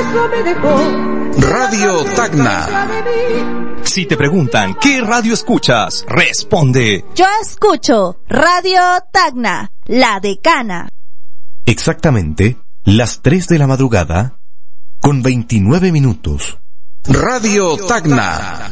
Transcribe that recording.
Radio Tacna. Si te preguntan ¿qué radio escuchas? Responde: yo escucho Radio Tacna, la decana. Exactamente las 3 de la madrugada con 29 minutos. Radio Tacna.